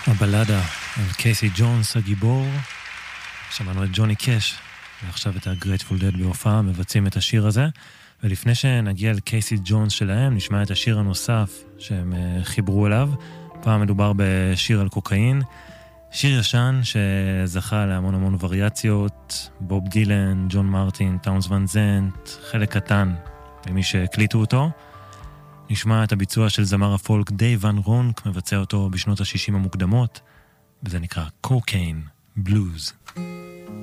הבלדה על קייסי ג'ונס הגיבור. שמענו את ג'וני קש ועכשיו את הגרייטפול דד בהופעה מבצעים את השיר הזה, ולפני שנגיע לקייסי ג'ונס שלהם נשמע את השיר הנוסף שהם חיברו אליו. פעם מדובר בשיר על קוקאין, שיר ישן שזכה להמון המון וריאציות, בוב דילן, ג'ון מרטין, טאונס ון זנט, חלק קטן למי שהקליטו אותו. נשמע את הביצוע של זמר הפולק דייב ון רונק, מבצע אותו בשנות ה-60 המוקדמות, וזה נקרא קוקיין בלוז.